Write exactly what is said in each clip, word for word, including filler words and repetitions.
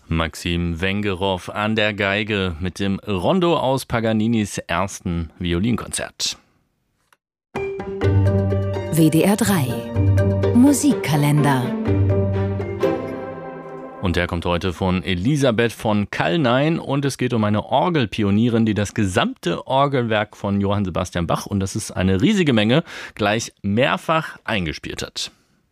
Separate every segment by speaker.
Speaker 1: Maxim Wengerow an der Geige mit dem Rondo aus Paganinis ersten Violinkonzert.
Speaker 2: W D R drei Musikkalender.
Speaker 1: Und der kommt heute von Elisabeth von Kallnein und es geht um eine Orgelpionierin, die das gesamte Orgelwerk von Johann Sebastian Bach, und das ist eine riesige Menge, gleich mehrfach eingespielt hat.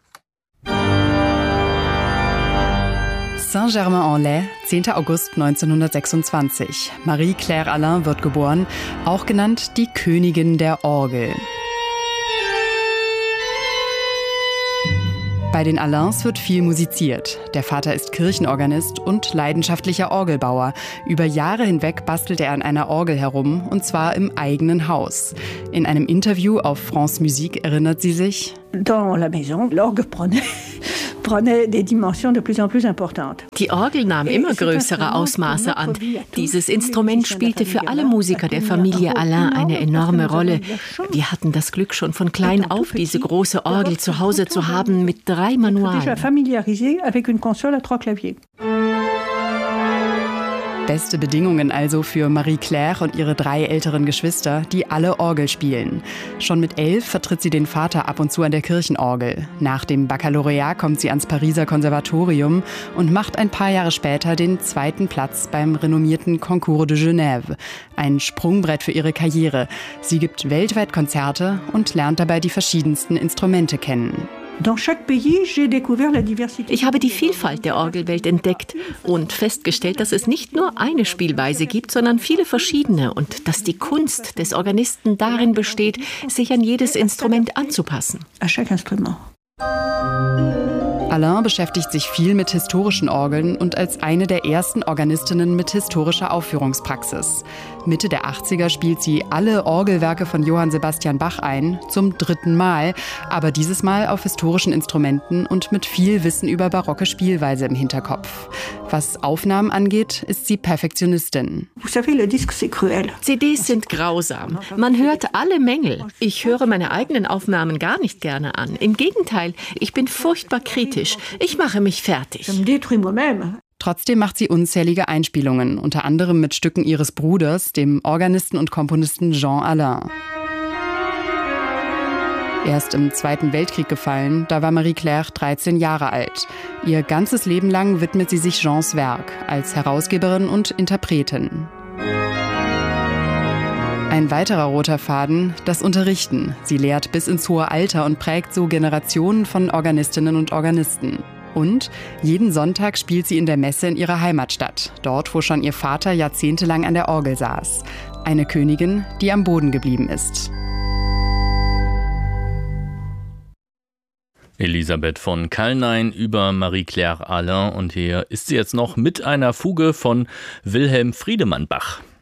Speaker 3: Saint-Germain-en-Laye, zehnter August neunzehnhundertsechsundzwanzig. Marie-Claire Alain wird geboren, auch genannt die Königin der Orgel. Bei den Alains wird viel musiziert. Der Vater ist Kirchenorganist und leidenschaftlicher Orgelbauer. Über Jahre hinweg bastelt er an einer Orgel herum, und zwar im eigenen Haus. In einem Interview auf France Musique erinnert sie sich:
Speaker 4: Dans la maison, l'orgue prenait prenait des dimensions de plus en plus importantes.
Speaker 5: Die Orgel nahm immer größere Ausmaße an. Dieses Instrument spielte für alle Musiker der Familie Alain eine enorme Rolle. Wir hatten das Glück, schon von klein auf diese große Orgel zu Hause zu haben mit drei Manualen.
Speaker 3: Beste Bedingungen also für Marie-Claire und ihre drei älteren Geschwister, die alle Orgel spielen. Schon mit elf vertritt sie den Vater ab und zu an der Kirchenorgel. Nach dem Baccalaureat kommt sie ans Pariser Konservatorium und macht ein paar Jahre später den zweiten Platz beim renommierten Concours de Genève. Ein Sprungbrett für ihre Karriere. Sie gibt weltweit Konzerte und lernt dabei die verschiedensten Instrumente kennen.
Speaker 5: Ich habe die Vielfalt der Orgelwelt entdeckt und festgestellt, dass es nicht nur eine Spielweise gibt, sondern viele verschiedene, und dass die Kunst des Organisten darin besteht, sich an jedes Instrument anzupassen.
Speaker 3: Alain beschäftigt sich viel mit historischen Orgeln und als eine der ersten Organistinnen mit historischer Aufführungspraxis. Mitte der achtziger spielt sie alle Orgelwerke von Johann Sebastian Bach ein, zum dritten Mal, aber dieses Mal auf historischen Instrumenten und mit viel Wissen über barocke Spielweise im Hinterkopf. Was Aufnahmen angeht, ist sie Perfektionistin.
Speaker 5: C Ds sind grausam. Man hört alle Mängel. Ich höre meine eigenen Aufnahmen gar nicht gerne an. Im Gegenteil, ich bin furchtbar kritisch. Ich mache mich fertig.
Speaker 3: Trotzdem macht sie unzählige Einspielungen, unter anderem mit Stücken ihres Bruders, dem Organisten und Komponisten Jean Alain. Erst im Zweiten Weltkrieg gefallen, da war Marie-Claire dreizehn Jahre alt. Ihr ganzes Leben lang widmet sie sich Jeans Werk, als Herausgeberin und Interpretin. Ein weiterer roter Faden, das Unterrichten. Sie lehrt bis ins hohe Alter und prägt so Generationen von Organistinnen und Organisten. Und jeden Sonntag spielt sie in der Messe in ihrer Heimatstadt, dort, wo schon ihr Vater jahrzehntelang an der Orgel saß. Eine Königin, die am Boden geblieben ist.
Speaker 1: Elisabeth von Kallnein über Marie-Claire Alain, und hier ist sie jetzt noch mit einer Fuge von Wilhelm Friedemann Bach.